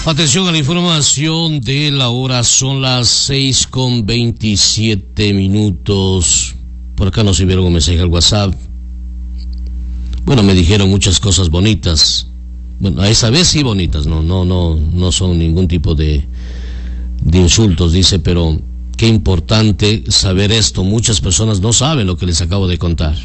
Atención a la información de la hora, son las 6:27. Por acá nos enviaron un mensaje al WhatsApp. Bueno, me dijeron muchas cosas bonitas. Bueno, a esa vez sí bonitas, no son ningún tipo de insultos, dice, pero qué importante saber esto. Muchas personas no saben lo que les acabo de contar.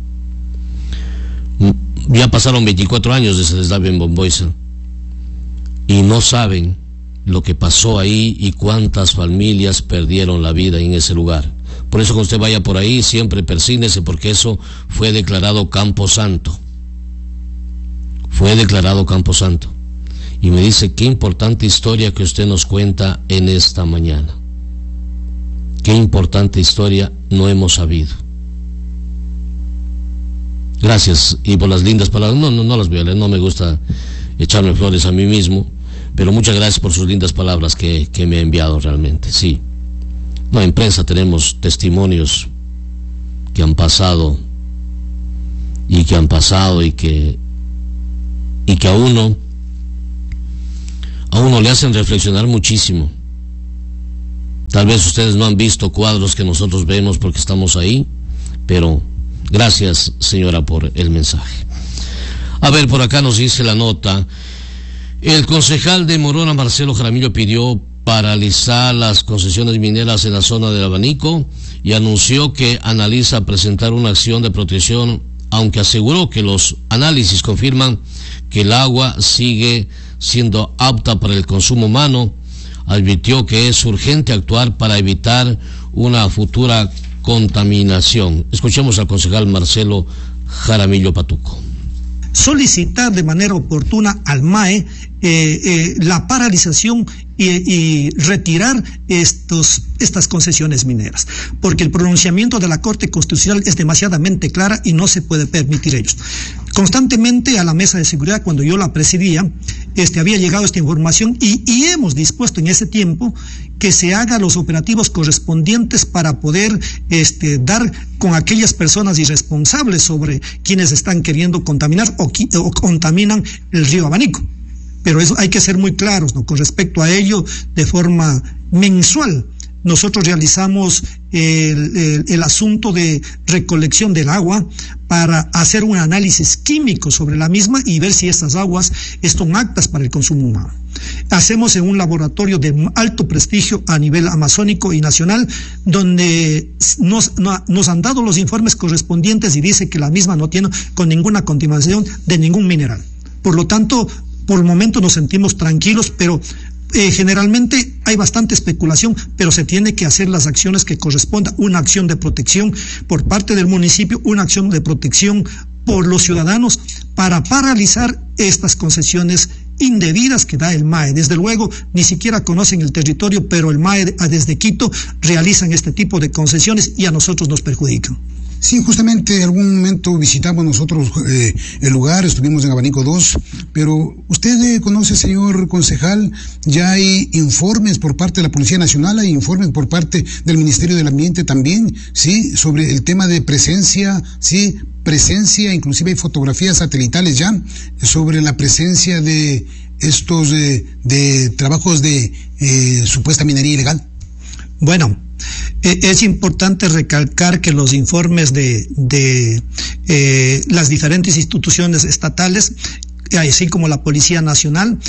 Ya pasaron 24 años desde el deslave en Bomboiza y no saben lo que pasó ahí y cuántas familias perdieron la vida en ese lugar. Por eso cuando usted vaya por ahí siempre persígnese, porque eso fue declarado Camposanto. Fue declarado Camposanto. Y me dice, qué importante historia que usted nos cuenta en esta mañana. Qué importante historia no hemos sabido. Gracias, y por las lindas palabras. No las voy a leer, no me gusta echarme flores a mí mismo, pero muchas gracias por sus lindas palabras que me ha enviado realmente, sí. No, en prensa tenemos testimonios que han pasado y que a uno le hacen reflexionar muchísimo. Tal vez ustedes no han visto cuadros que nosotros vemos porque estamos ahí, pero gracias, señora, por el mensaje. A ver, por acá nos dice la nota. El concejal de Morona, Marcelo Jaramillo, pidió paralizar las concesiones mineras en la zona del Abanico y anunció que analiza presentar una acción de protección, aunque aseguró que los análisis confirman que el agua sigue siendo apta para el consumo humano. Advirtió que es urgente actuar para evitar una futura contaminación. Escuchemos al concejal Marcelo Jaramillo Patuco. Solicitar de manera oportuna al MAE la paralización y retirar estas concesiones mineras, porque el pronunciamiento de la Corte Constitucional es demasiadamente clara y no se puede permitir ellos. Constantemente a la mesa de seguridad, cuando yo la presidía, había llegado esta información y hemos dispuesto en ese tiempo que se hagan los operativos correspondientes para poder dar con aquellas personas irresponsables sobre quienes están queriendo contaminar o contaminan el río Abanico. Pero eso hay que ser muy claros, ¿no? Con respecto a ello, de forma mensual, nosotros realizamos el asunto de recolección del agua para hacer un análisis químico sobre la misma y ver si estas aguas están aptas para el consumo humano. Hacemos en un laboratorio de alto prestigio a nivel amazónico y nacional, donde nos han dado los informes correspondientes y dice que la misma no tiene con ninguna contaminación de ningún mineral. Por lo tanto, por el momento nos sentimos tranquilos, pero generalmente hay bastante especulación, pero se tiene que hacer las acciones que correspondan, una acción de protección por parte del municipio, una acción de protección por los ciudadanos para paralizar estas concesiones indebidas que da el MAE. Desde luego, ni siquiera conocen el territorio, pero el MAE desde Quito realizan este tipo de concesiones y a nosotros nos perjudican. Sí, justamente en algún momento visitamos nosotros el lugar, estuvimos en Abanico 2, pero usted conoce, señor concejal, ya hay informes por parte de la Policía Nacional, hay informes por parte del Ministerio del Ambiente también, sí, sobre el tema de presencia, inclusive hay fotografías satelitales ya sobre la presencia de estos de trabajos de supuesta minería ilegal. Bueno, es importante recalcar que los informes de las diferentes instituciones estatales, así como la Policía Nacional,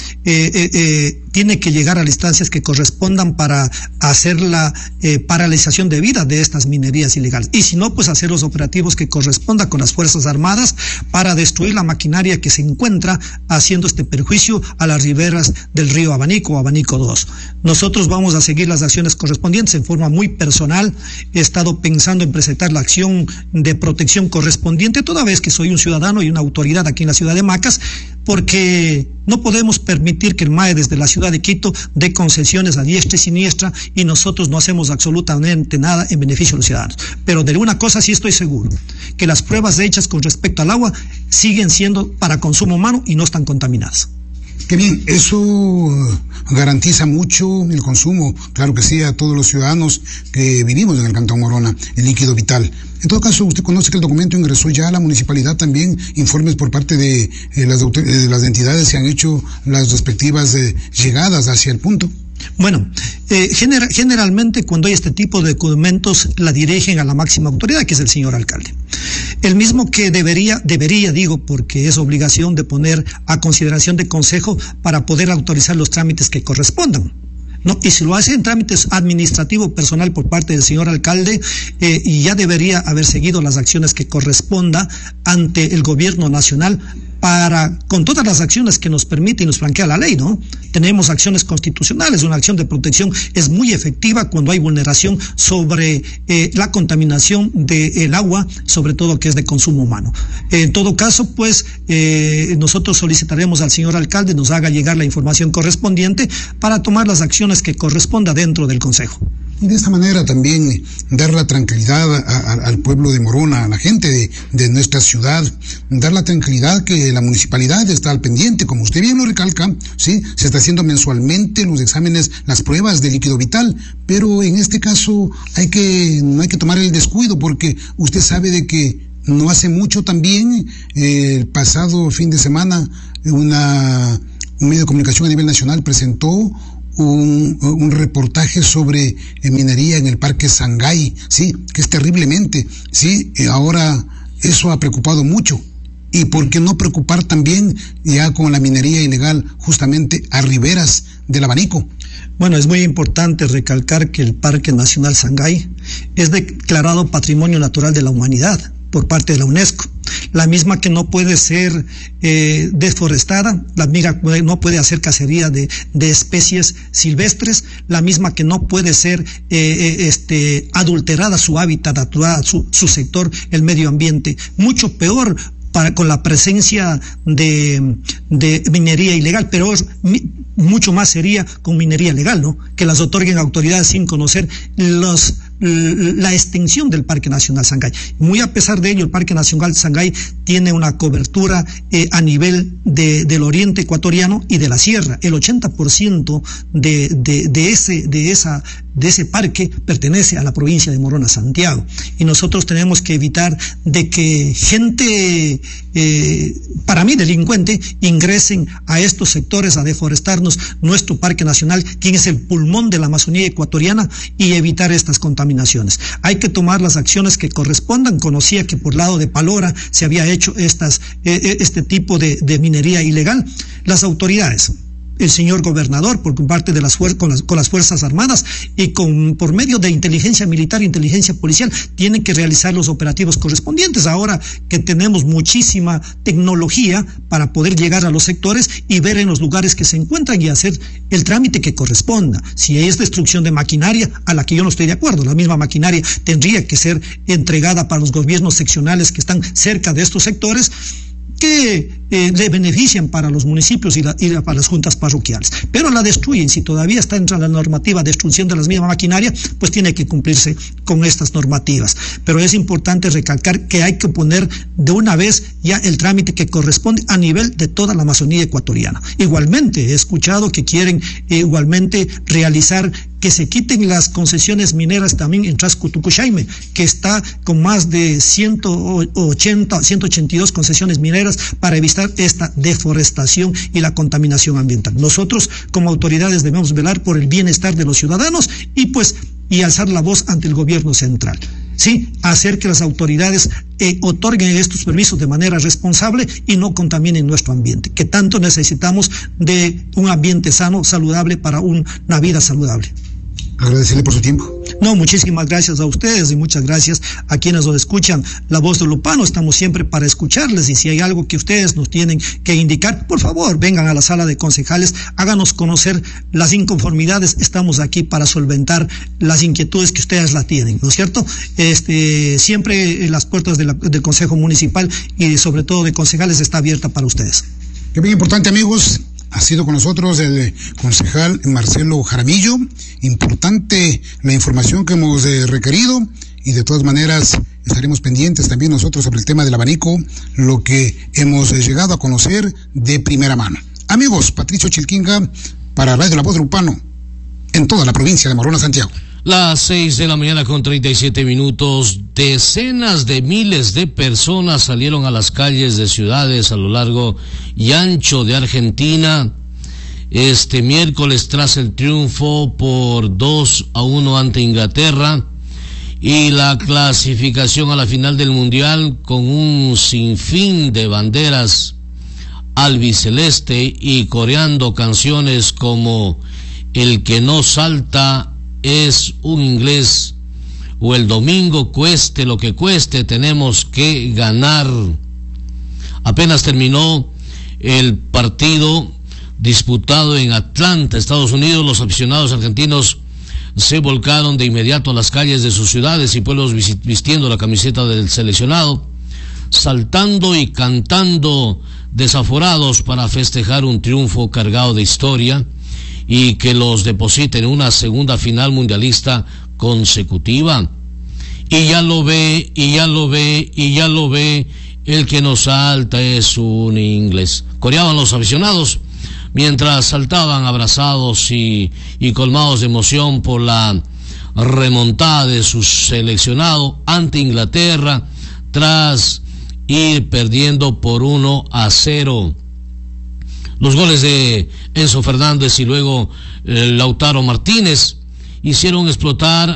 tiene que llegar a las instancias que correspondan para hacer la paralización debida de estas minerías ilegales. Y si no, pues hacer los operativos que correspondan con las Fuerzas Armadas para destruir la maquinaria que se encuentra haciendo este perjuicio a las riberas del río Abanico o Abanico 2. Nosotros vamos a seguir las acciones correspondientes en forma muy personal. He estado pensando en presentar la acción de protección correspondiente, toda vez que soy un ciudadano y una autoridad aquí en la ciudad de Macas, porque no podemos permitir que el MAE desde la ciudad de Quito dé concesiones a diestra y siniestra y nosotros no hacemos absolutamente nada en beneficio de los ciudadanos. Pero de una cosa sí estoy seguro, que las pruebas hechas con respecto al agua siguen siendo para consumo humano y no están contaminadas. Qué bien, eso garantiza mucho el consumo, claro que sí, a todos los ciudadanos que vivimos en el Cantón Morona, el líquido vital. En todo caso, usted conoce que el documento ingresó ya a la municipalidad también, informes por parte de las entidades se han hecho las respectivas llegadas hacia el punto. Bueno, generalmente cuando hay este tipo de documentos la dirigen a la máxima autoridad, que es el señor alcalde. El mismo que debería digo, porque es obligación de poner a consideración de consejo para poder autorizar los trámites que correspondan. No, y si lo hace en trámites administrativo personal por parte del señor alcalde, y ya debería haber seguido las acciones que corresponda ante el gobierno nacional con todas las acciones que nos permite y nos plantea la ley, ¿no? Tenemos acciones constitucionales, una acción de protección es muy efectiva cuando hay vulneración sobre la contaminación del agua, sobre todo que es de consumo humano. En todo caso, pues, nosotros solicitaremos al señor alcalde nos haga llegar la información correspondiente para tomar las acciones que corresponda dentro del Consejo. Y de esta manera también dar la tranquilidad al pueblo de Morona, a la gente de nuestra ciudad, dar la tranquilidad que la municipalidad está al pendiente, como usted bien lo recalca, sí, se está haciendo mensualmente los exámenes, las pruebas de líquido vital, pero en este caso no hay que tomar el descuido, porque usted sabe de que no hace mucho también, el pasado fin de semana, un medio de comunicación a nivel nacional presentó un reportaje sobre minería en el Parque Sangay, sí, que es terriblemente, sí, ahora eso ha preocupado mucho. ¿Y por qué no preocupar también ya con la minería ilegal justamente a riberas del Abanico? Bueno, es muy importante recalcar que el Parque Nacional Sangay es declarado Patrimonio Natural de la Humanidad por parte de la UNESCO. La misma que no puede ser deforestada, la misma no puede hacer cacería de especies silvestres, la misma que no puede ser adulterada su hábitat natural, su sector, el medio ambiente. Mucho peor con la presencia de minería ilegal, pero mucho más sería con minería legal, ¿no? Que las otorguen autoridades sin conocer la extensión del Parque Nacional Sangay. Muy a pesar de ello, el Parque Nacional Sangay tiene una cobertura a nivel del oriente ecuatoriano y de la sierra. El 80% de ese parque pertenece a la provincia de Morona, Santiago. Y nosotros tenemos que evitar de que gente, para mí delincuente, ingresen a estos sectores a deforestarnos nuestro Parque Nacional, quien es el pulmón de la Amazonía ecuatoriana, y evitar estas contaminaciones. Hay que tomar las acciones que correspondan. Conocía que por lado de Palora se había hecho este tipo de minería ilegal. Las autoridades, el señor gobernador, por parte de con las Fuerzas Armadas y por medio de inteligencia militar, inteligencia policial, tienen que realizar los operativos correspondientes. Ahora que tenemos muchísima tecnología para poder llegar a los sectores y ver en los lugares que se encuentran y hacer el trámite que corresponda. Si es destrucción de maquinaria, a la que yo no estoy de acuerdo, la misma maquinaria tendría que ser entregada para los gobiernos seccionales que están cerca de estos sectores, que le benefician para los municipios y para las juntas parroquiales, pero la destruyen. Si todavía está dentro de la normativa de destrucción de la misma maquinaria, pues tiene que cumplirse con estas normativas. Pero es importante recalcar que hay que poner de una vez ya el trámite que corresponde a nivel de toda la Amazonía ecuatoriana. Igualmente he escuchado que quieren igualmente realizar que se quiten las concesiones mineras también en Trascutucuxaime, que está con más de 182 concesiones mineras para evitar esta deforestación y la contaminación ambiental. Nosotros como autoridades debemos velar por el bienestar de los ciudadanos y alzar la voz ante el gobierno central. Sí, hacer que las autoridades otorguen estos permisos de manera responsable y no contaminen nuestro ambiente, que tanto necesitamos de un ambiente sano, saludable, para una vida saludable. Agradecerle por su tiempo. No, muchísimas gracias a ustedes y muchas gracias a quienes nos escuchan. La Voz de Lupano, estamos siempre para escucharles, y si hay algo que ustedes nos tienen que indicar, por favor, vengan a la sala de concejales, háganos conocer las inconformidades. Estamos aquí para solventar las inquietudes que ustedes la tienen, ¿no es cierto? Siempre las puertas del Consejo Municipal y sobre todo de concejales está abierta para ustedes. Qué bien importante, amigos. Ha sido con nosotros el concejal Marcelo Jaramillo. Importante la información que hemos requerido, y de todas maneras estaremos pendientes también nosotros sobre el tema del abanico, lo que hemos llegado a conocer de primera mano. Amigos, Patricio Chilquinga para Radio La Voz del Upano, en toda la provincia de Morona, Santiago. Las 6:37 a.m. Decenas de miles de personas salieron a las calles de ciudades a lo largo y ancho de Argentina este miércoles tras el triunfo por 2-1 ante Inglaterra y la clasificación a la final del Mundial con un sinfín de banderas albiceleste y coreando canciones como El que no salta es un inglés o El domingo cueste lo que cueste tenemos que ganar. Apenas terminó el partido disputado en Atlanta, Estados Unidos, los aficionados argentinos se volcaron de inmediato a las calles de sus ciudades y pueblos vistiendo la camiseta del seleccionado, saltando y cantando desaforados para festejar un triunfo cargado de historia y que los deposite en una segunda final mundialista consecutiva. Y ya lo ve, y ya lo ve, y ya lo ve, el que no salta es un inglés. Coreaban los aficionados mientras saltaban abrazados y colmados de emoción por la remontada de su seleccionado ante Inglaterra tras ir perdiendo por 1-0. Los goles de Enzo Fernández y luego Lautaro Martínez hicieron explotar